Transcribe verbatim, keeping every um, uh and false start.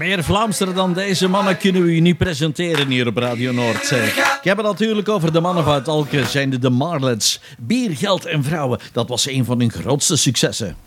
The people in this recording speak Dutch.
meer Vlaamster dan deze mannen kunnen we u niet presenteren hier op Radio Noord. Ik heb het natuurlijk over de mannen uit Alken, zijn de, de Marlets. Bier, geld en vrouwen, dat was een van hun grootste successen.